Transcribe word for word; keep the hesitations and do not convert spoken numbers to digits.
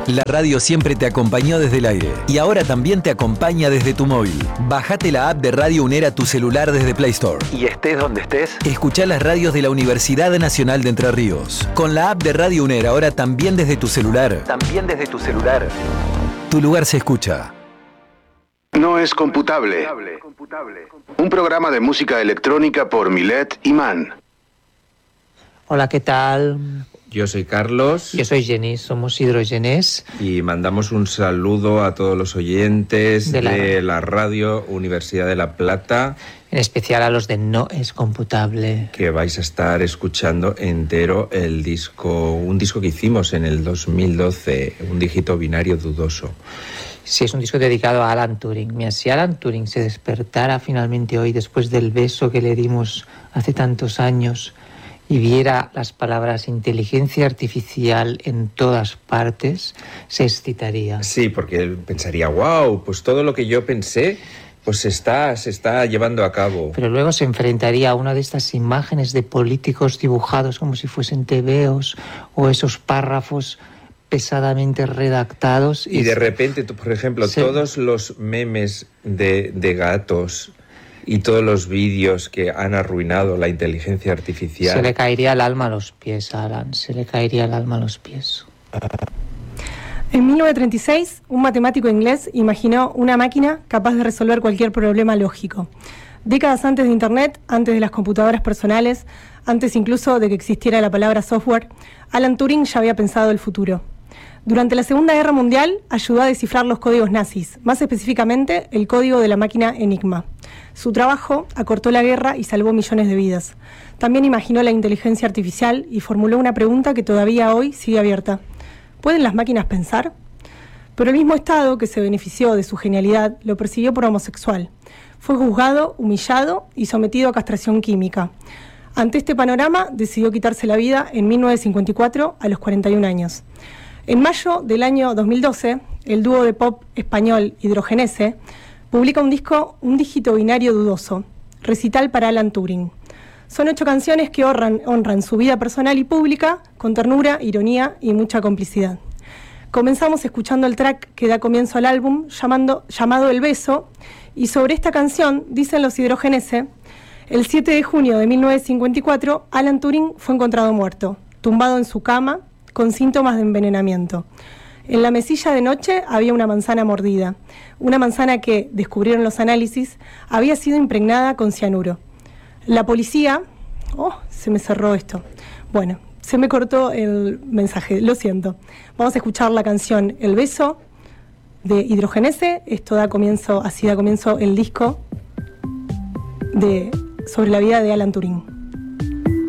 La radio siempre te acompañó desde el aire y ahora también te acompaña desde tu móvil. Bajate la app de Radio UNER a tu celular desde Play Store. Y estés donde estés, escuchá las radios de la Universidad Nacional de Entre Ríos. Con la app de Radio UNER ahora también desde tu celular. También desde tu celular. Tu lugar se escucha. No es computable. Un programa de música electrónica por Milet y Man. Hola, ¿qué tal? Yo soy Carlos. Yo soy Jenny, somos Hidrogenés. Y mandamos un saludo a todos los oyentes de, de la... la radio Universidad de La Plata. En especial a los de No es computable. Que vais a estar escuchando entero el disco, un disco que hicimos en el dos mil doce, un dígito binario dudoso. Sí, es un disco dedicado a Alan Turing. Mira, si Alan Turing se despertara finalmente hoy después del beso que le dimos hace tantos años y viera las palabras inteligencia artificial en todas partes, se excitaría. Sí, porque él pensaría, wow, pues todo lo que yo pensé, pues se está, se está llevando a cabo. Pero luego se enfrentaría a una de estas imágenes de políticos dibujados como si fuesen tebeos o esos párrafos pesadamente redactados. Y, y de repente, por ejemplo, se... todos los memes de, de gatos y todos los vídeos que han arruinado la inteligencia artificial. Se le caería el alma a los pies, Alan, se le caería el alma a los pies. En mil novecientos treinta y seis, un matemático inglés imaginó una máquina capaz de resolver cualquier problema lógico. Décadas antes de Internet, antes de las computadoras personales, antes incluso de que existiera la palabra software, Alan Turing ya había pensado el futuro. Durante la Segunda Guerra Mundial ayudó a descifrar los códigos nazis, más específicamente el código de la máquina Enigma. Su trabajo acortó la guerra y salvó millones de vidas. También imaginó la inteligencia artificial y formuló una pregunta que todavía hoy sigue abierta. ¿Pueden las máquinas pensar? Pero el mismo Estado que se benefició de su genialidad lo persiguió por homosexual. Fue juzgado, humillado y sometido a castración química. Ante este panorama, decidió quitarse la vida en mil novecientos cincuenta y cuatro a los cuarenta y un años. En mayo del año dos mil doce, el dúo de pop español Hidrogenés publica un disco, un dígito binario dudoso, recital para Alan Turing. Son ocho canciones que honran, honran su vida personal y pública con ternura, ironía y mucha complicidad. Comenzamos escuchando el track que da comienzo al álbum llamando, llamado El Beso, y sobre esta canción dicen los Hidrogenés: el siete de junio de mil novecientos cincuenta y cuatro, Alan Turing fue encontrado muerto, tumbado en su cama, con síntomas de envenenamiento. En la mesilla de noche había una manzana mordida, una manzana que, descubrieron los análisis, había sido impregnada con cianuro. La policía... Oh, se me cerró esto. Bueno, se me cortó el mensaje, lo siento. Vamos a escuchar la canción El Beso de Hidrogenés. Esto da comienzo, así da comienzo el disco de, sobre la vida de Alan Turing.